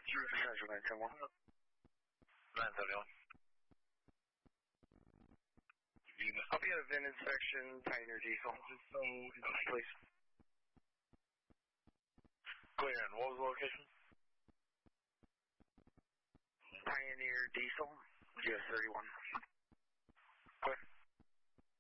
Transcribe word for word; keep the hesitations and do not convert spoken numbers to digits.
Central nine ten one. nine seventy-one. I'll be at a V I N inspection, Pioneer Diesel. Just so, please. Clear, and what was the location? Pioneer Diesel, U S thirty-one.